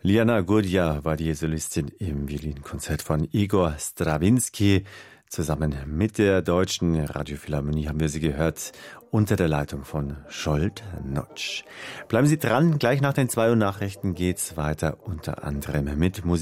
Liana Gurdia war die Solistin im Violinkonzert von Igor Strawinski. Zusammen mit der Deutschen Radiophilharmonie haben wir sie gehört, unter der Leitung von Scholt Notsch. Bleiben Sie dran, gleich nach den 2 Uhr Nachrichten geht's weiter, unter anderem mit Musik.